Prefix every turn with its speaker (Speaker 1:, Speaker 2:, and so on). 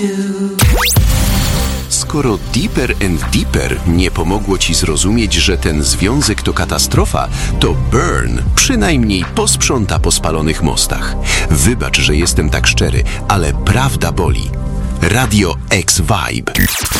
Speaker 1: Skoro Deeper and Deeper nie pomogło ci zrozumieć, że ten związek to katastrofa, to Burn przynajmniej posprząta po spalonych mostach. Wybacz, że jestem tak szczery, ale prawda boli. Radio X Vibe.